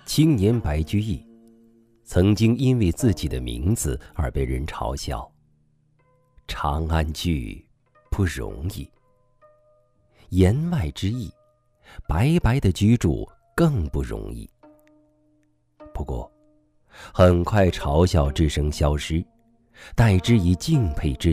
青年白居易曾经因为自己的名字而被人嘲笑。长安居不容易，言外之意，白白的居住更不容易。不过，很快嘲笑之声消失，代之以敬佩之